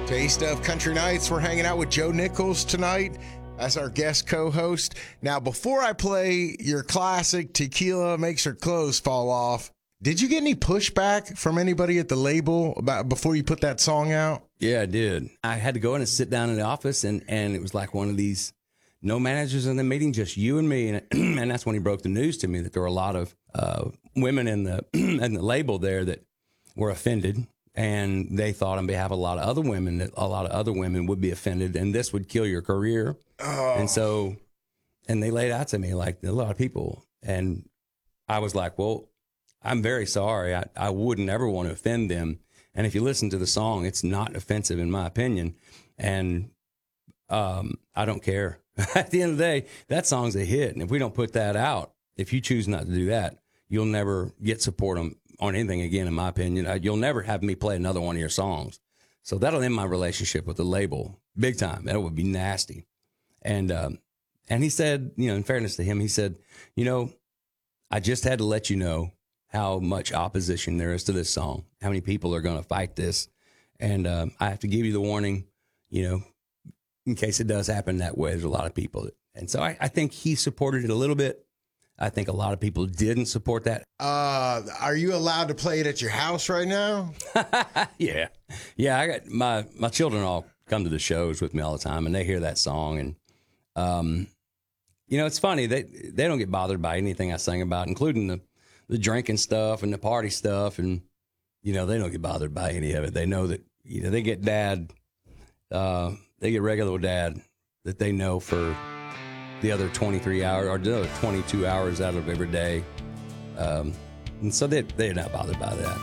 Taste of Country Nights. We're hanging out with Joe Nichols tonight as our guest co-host. Now, before I play your classic Tequila Makes Her Clothes Fall Off, did you get any pushback from anybody at the label about before you put that song out? Yeah, I did. I had to go in and sit down in the office, and it was like one of these, no managers in the meeting, just you and me. And that's when he broke the news to me that there were a lot of women in the in the label there that were offended. And they thought on behalf of a lot of other women that a lot of other women would be offended and this would kill your career. Oh. And they laid out to me like a lot of people. And I was like, well, I'm very sorry. I wouldn't ever want to offend them. And if you listen to the song, it's not offensive in my opinion. And I don't care. At the end of the day, that song's a hit. And if we don't put that out, if you choose not to do that, you'll never get support on anything again, in my opinion. You'll never have me play another one of your songs. So that'll end my relationship with the label big time. That would be nasty. And he said, in fairness to him, he said, I just had to let you know how much opposition there is to this song, how many people are going to fight this. And I have to give you the warning, in case it does happen that way. There's a lot of people. And so I think he supported it a little bit. I think a lot of people didn't support that. Are you allowed to play it at your house right now? Yeah. I got my children all come to the shows with me all the time, and they hear that song. And, it's funny. They don't get bothered by anything I sing about, including the drinking stuff and the party stuff. And, they don't get bothered by any of it. They know that, they get dad, they get regular dad that they know for the other 23 hours or the other 22 hours out of every day. And so they're not bothered by that.